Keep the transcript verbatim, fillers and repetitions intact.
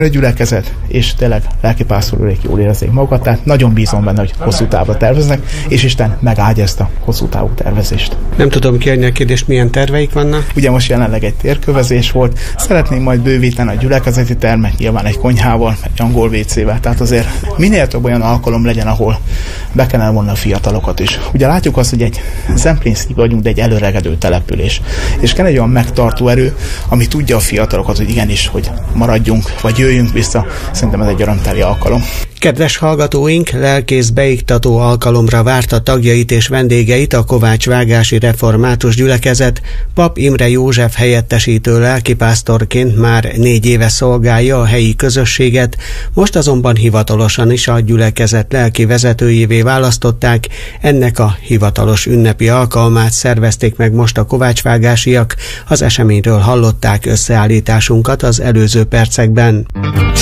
A gyülekezet, és tényleg lelkipásztorulék jól érezzék magukat, tehát nagyon bízom benne, hogy hosszú távra terveznek, és Isten megáldja ezt a hosszú távú tervezést. Nem tudom kérni a kérdést, milyen terveik vannak? Ugye most jelenleg egy térkövezés volt, szeretnénk majd bővíteni a gyülekezeti termet, nyilván egy konyhával, egy angol vécével, tehát azért minél több olyan alkalom legyen, ahol be kellene vonni a fiatalokat is. Ugye látjuk azt, hogy egy Zemplén-sziget vagyunk, de egy előregedő település, és kell egy olyan megtartó erő, ami tudja a fiatalokat, hogy igenis, hogy maradjunk, vagy jöjjünk vissza. Szerintem ez egy örömteli alkalom. Kedves hallgatóink, lelkész beiktató alkalomra várta tagjait és vendégeit a Kovács-Vágási Református Gyülekezet. Pap Imre József helyettesítő lelkipásztorként már négy éve szolgálja a helyi közösséget, most azonban hivatalosan is a gyülekezet lelki vezetőjévé választották. Ennek a hivatalos ünnepi alkalmát szervezték meg most a kovácsvágásiak. Az eseményről hallották összeállításunkat az előző percekben.